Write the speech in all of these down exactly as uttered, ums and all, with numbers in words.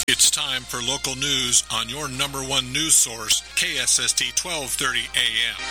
It's time for local news on your number one news source, K S S T twelve thirty A M.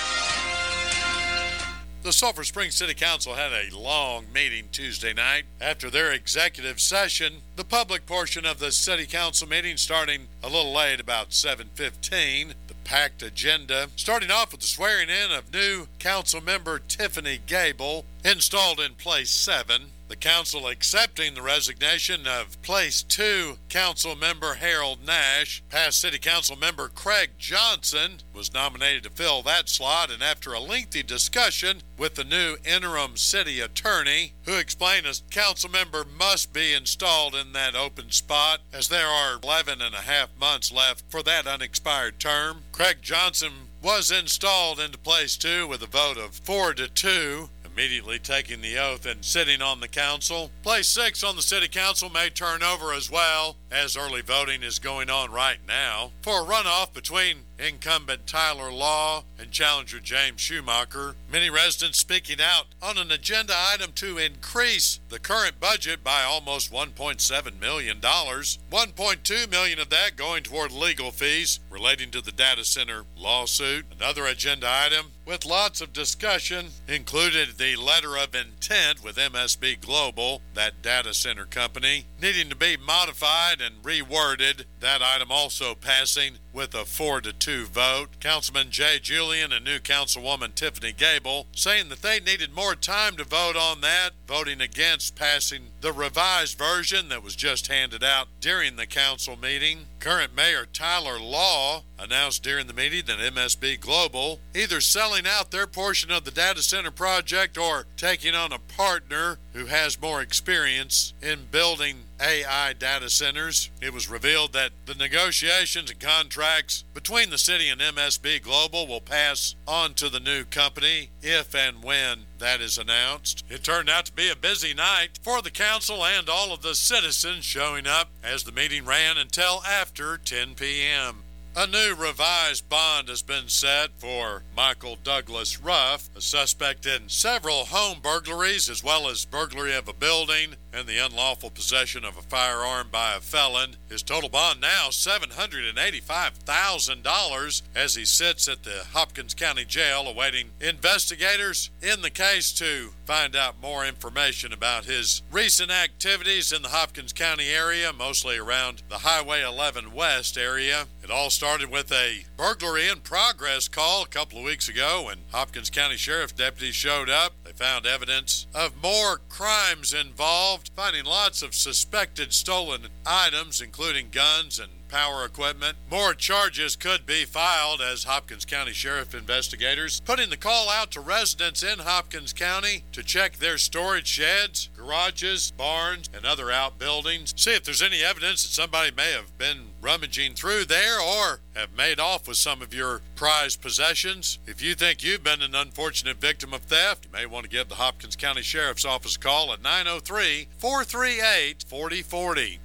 The Sulphur Springs City Council had a long meeting Tuesday night. After their executive session, the public portion of the City Council meeting starting a little late, about seven fifteen. The packed agenda, starting off with the swearing in of new council member Tiffany Gable, installed in place seven. The council accepting the resignation of place two council member Harold Nash. Past city council member Craig Johnson was nominated to fill that slot, and after a lengthy discussion with the new interim city attorney, who explained a council member must be installed in that open spot as there are eleven and a half months left for that unexpired term, Craig Johnson was installed into place two with a vote of four to two. Immediately taking the oath and sitting on the council. Place six on the city council may turn over as well, as early voting is going on right now, for a runoff between incumbent Tyler Law and challenger James Schumacher. Many residents speaking out on an agenda item to increase the current budget by almost one point seven million dollars. one point two million dollars of that going toward legal fees relating to the data center lawsuit. Another agenda item with lots of discussion included the letter of intent with M S B Global, that data center company, needing to be modified and reworded. That item also passing with a four to two vote. Councilman Jay Julian and new councilwoman Tiffany Gable saying that they needed more time to vote on that, voting against passing the revised version that was just handed out during the council meeting. Current Mayor Tyler Law announced during the meeting that M S B Global either selling out their portion of the data center project or taking on a partner who has more experience in building A I data centers. It was revealed that the negotiations and contracts between the city and M S B Global will pass on to the new company if and when that is announced. It turned out to be a busy night for the council and all of the citizens showing up as the meeting ran until after ten p.m. A new revised bond has been set for Michael Douglas Ruff, a suspect in several home burglaries as well as burglary of a building and the unlawful possession of a firearm by a felon. His total bond now seven hundred eighty-five thousand dollars as he sits at the Hopkins County Jail awaiting investigators in the case to find out more information about his recent activities in the Hopkins County area, mostly around the Highway eleven West area. It all started with a burglary in progress call a couple of weeks ago when Hopkins County Sheriff deputies showed up. They found evidence of more crimes involved, finding lots of suspected stolen items, including guns and power equipment. More charges could be filed as Hopkins County Sheriff investigators putting the call out to residents in Hopkins County to check their storage sheds, garages, barns, and other outbuildings. See if there's any evidence that somebody may have been rummaging through there or have made off with some of your prized possessions. If you think you've been an unfortunate victim of theft, you may want to give the Hopkins County Sheriff's Office a call at nine oh three, four three eight, four oh four oh.